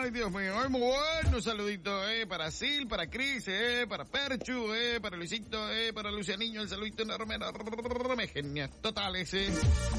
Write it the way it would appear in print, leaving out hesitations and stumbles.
Ay, Dios mío. Ay, muy bueno. Un saludito, para Sil, para Cris, para Perchu, para Luisito, para Lucianiño. El saludito enorme, enorme. Genial. Totales,